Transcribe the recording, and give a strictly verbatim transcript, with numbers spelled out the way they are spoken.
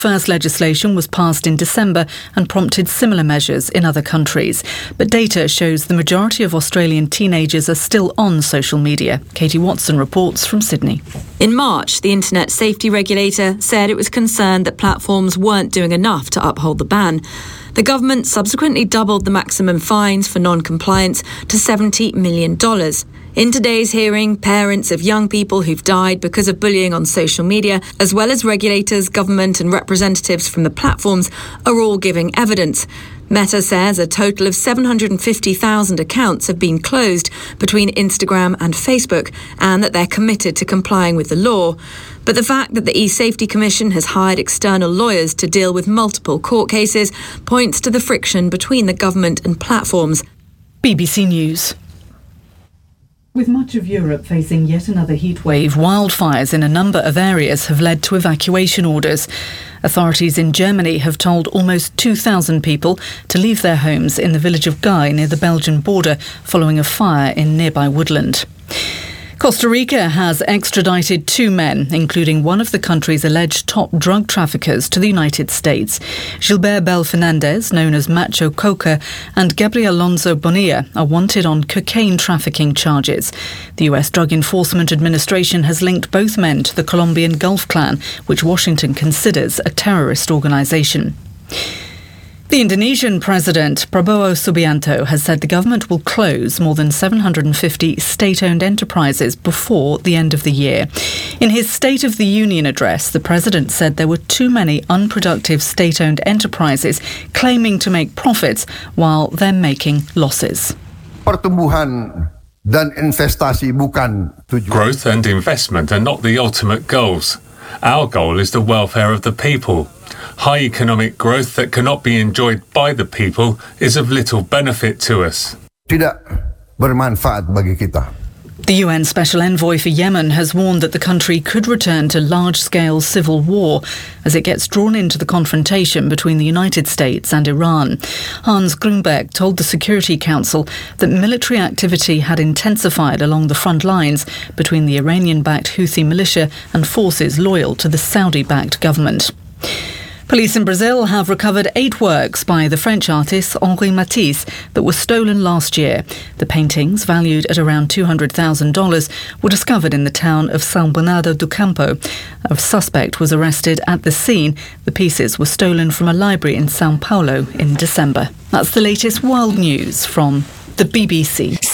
First legislation was passed in December and prompted similar measures in other countries. But data shows the majority of Australian teenagers are still on social media. Katie Watson reports from Sydney. In March, the Internet Safety Regulator said it was concerned that platforms weren't doing enough to uphold the ban. The government subsequently doubled the maximum fines for non-compliance to seventy million dollars. In today's hearing, parents of young people who've died because of bullying on social media, as well as regulators, government and representatives from the platforms, are all giving evidence. Meta says a total of seven hundred fifty thousand accounts have been closed between Instagram and Facebook, and that they're committed to complying with the law. But the fact that the eSafety Commission has hired external lawyers to deal with multiple court cases points to the friction between the government and platforms. B B C News. With much of Europe facing yet another heatwave, wildfires in a number of areas have led to evacuation orders. Authorities in Germany have told almost two thousand people to leave their homes in the village of Guy near the Belgian border following a fire in nearby woodland. Costa Rica has extradited two men, including one of the country's alleged top drug traffickers, to the United States. Gilbert Bel Fernandez, known as Macho Coca, and Gabriel Alonso Bonilla are wanted on cocaine trafficking charges. The U S Drug Enforcement Administration has linked both men to the Colombian Gulf Clan, which Washington considers a terrorist organisation. The Indonesian President Prabowo Subianto has said the government will close more than seven hundred fifty state-owned enterprises before the end of the year. In his State of the Union address, the president said there were too many unproductive state-owned enterprises claiming to make profits while they're making losses. Pertumbuhan dan investasi bukan tujuan. Growth and investment are not the ultimate goals. Our goal is the welfare of the people. High economic growth that cannot be enjoyed by the people is of little benefit to us. Tidak bermanfaat bagi kita. The U N Special Envoy for Yemen has warned that the country could return to large-scale civil war as it gets drawn into the confrontation between the United States and Iran. Hans Grunberg told the Security Council that military activity had intensified along the front lines between the Iranian-backed Houthi militia and forces loyal to the Saudi-backed government. Police in Brazil have recovered eight works by the French artist Henri Matisse that were stolen last year. The paintings, valued at around two hundred thousand dollars, were discovered in the town of São Bernardo do Campo. A suspect was arrested at the scene. The pieces were stolen from a library in São Paulo in December. That's the latest world news from the B B C.